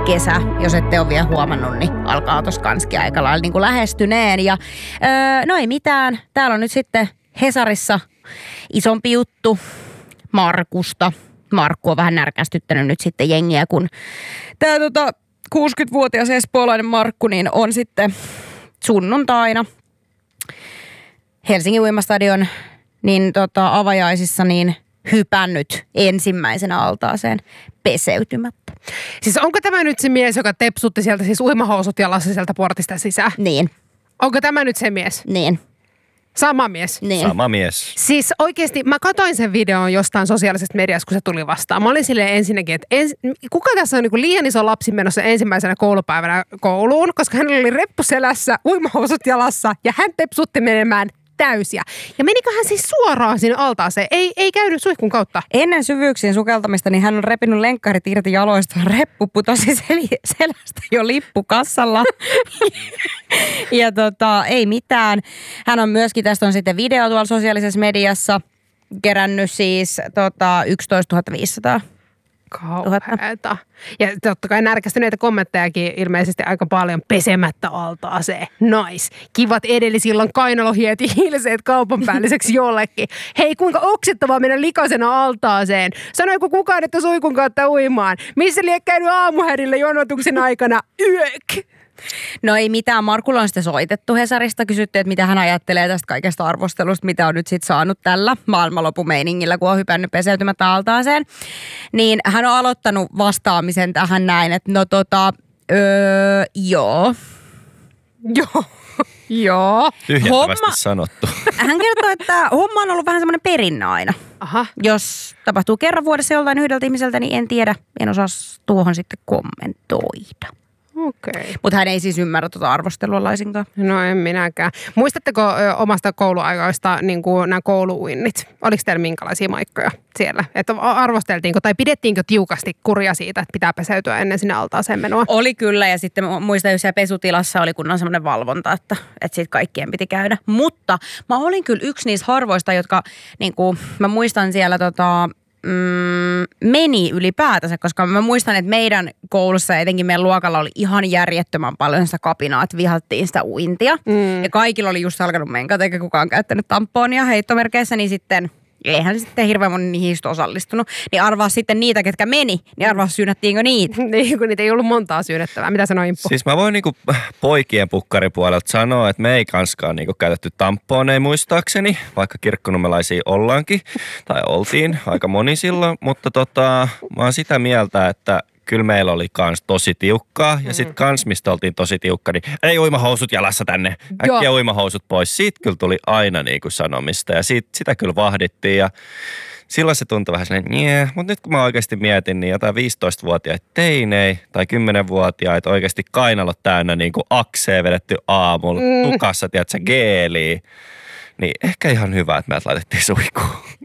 kesä, jos ette ole vielä huomannut, niin alkaa tuossa kanskin aika lailla niin kuin lähestyneen. Ja no ei mitään, täällä on nyt sitten Hesarissa isompi juttu Markusta. Markku on vähän närkästyttänyt nyt sitten jengiä, kun tämä 60-vuotias espoolainen Markku niin on sitten sunnuntaina Helsingin Uimastadion niin avajaisissa niin hypännyt ensimmäisenä altaaseen peseytymättä. Siis onko tämä nyt se mies, joka tepsutti sieltä siis uimahousut jalassa sieltä portista sisään? Niin. Onko tämä nyt se mies? Niin. Sama mies? Niin. Sama mies. Siis oikeasti mä katsoin sen videon jostain sosiaalisesta mediasta, kun se tuli vastaan. Mä olin silleen ensinnäkin, että kuka tässä on niin kuin liian iso lapsi menossa ensimmäisenä koulupäivänä kouluun, koska hänellä oli reppu selässä, uimahousut jalassa ja hän tepsutti menemään täysiä. Ja meniköhän siis suoraan sinne altaaseen? Ei käynyt suihkun kautta. Ennen syvyyksiin sukeltamista niin hän on repinyt lenkkarit irti jaloista. Reppu putosi selästä jo lippukassalla. Ja ei mitään. Hän on myöskin, tästä on sitten video tuolla sosiaalisessa mediassa, kerännyt siis 11 500. Kauheeta. Ja totta kai närkästyneitä kommenttejakin ilmeisesti aika paljon pesemättä altaaseen. Nice. Kivat edellisillan kainalohiet ja hiiliseet kaupan päälliseksi jollekin. Hei, kuinka oksettavaa mennä likaisena altaaseen. Sanoiko kukaan, että suikun kautta uimaan? Missä liian käynyt aamuhärillä jonotuksen aikana? Yök! No ei mitään. Markulla on sitten soitettu Hesarista. Kysytty, että mitä hän ajattelee tästä kaikesta arvostelusta, mitä on nyt sitten saanut tällä maailmanlopumeiningillä, kun on hypännyt peseytymättä altaaseen. Niin hän on aloittanut vastaamisen tähän näin, että joo. Joo. Tyhjentävästi sanottu. Hän kertoo, että homma on ollut vähän semmoinen perinne aina. Aha. Jos tapahtuu kerran vuodessa jollain yhdeltä ihmiseltä, niin en tiedä. En osaa tuohon sitten kommentoida. Okei. Mutta hän ei siis ymmärrä tuota arvostelua laisinkaan. No en minäkään. Muistatteko omasta kouluajoista niin kuin nämä kouluuinnit? Oliko teillä minkälaisia maikkoja siellä? Että arvosteltiinko tai pidettiinkö tiukasti kuria siitä, että pitää peseytyä ennen sinne altaaseen menoa? Oli kyllä, ja sitten muistan, että siellä pesutilassa oli kunnon semmoinen valvonta, että siitä kaikkien piti käydä. Mutta mä olin kyllä yksi niistä harvoista, jotka niin kuin, mä muistan siellä meni ylipäätänsä, koska mä muistan, että meidän koulussa ja etenkin meidän luokalla oli ihan järjettömän paljon sitä kapinaa, että vihattiin sitä uintia. Ja kaikilla oli just alkanut menkat, eikä kukaan käyttänyt tamponia heittomerkeissä, niin sitten eihän sitten hirveän moni niistä osallistunut. Niin arvaa sitten niitä, ketkä meni, niin arvaa syynättiinkö niitä. Niin, kun niitä ei ollut montaa syynnettävää. Mitä sanoi Imppu? Siis mä voin niinku poikien pukkaripuolelta sanoa, että me ei kanskaan niinku käytetty tamponeja muistaakseni, vaikka kirkkonummelaisia ollaankin, tai oltiin aika moni silloin, mutta mä oon sitä mieltä, että kyllä meillä oli kans tosi tiukkaa, ja sit kans mistä oltiin tosi tiukka, niin ei uimahousut jalassa tänne, äkkiä uimahousut pois. Siitä kyllä tuli aina niinku sanomista, ja sitä kyllä vahdittiin, ja silloin se tuntui vähän sellainen, mutta nyt kun mä oikeasti mietin, niin jotain 15-vuotiaita teinei tai 10-vuotiaita oikeasti kainalot täynnä niinku akseen vedetty aamulla, tukassa, tiedätkö, geeliä. Niin ehkä ihan hyvä, että meidät laitettiin suihkuun.